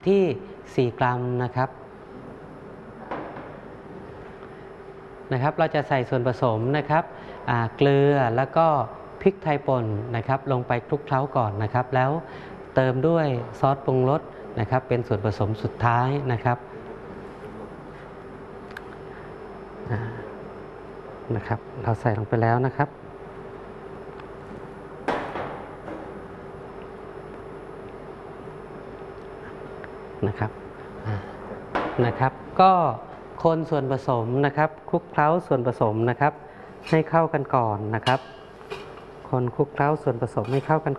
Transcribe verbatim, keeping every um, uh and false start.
ที่สี่กรัมนะครับนะครับเราจะใส่ส่วนผสมนะครับเกลือแล้วก็พริกไทยป่นนะครับลงไปคลุกเคล้าก่อนนะครับแล้วเติมด้วยซอสปรุงรสนะครับเป็นส่วนผสมสุดท้ายนะครับนะครับเราใส่ลงไปแล้วนะครับนะครับนะครับก็คนส่วนผสมนะครับคลุกเคล้าส่วนผสมนะครับให้เข้ากันก่อนนะครับคนคลุกเคล้าส่วนผสมให้เข้ากัน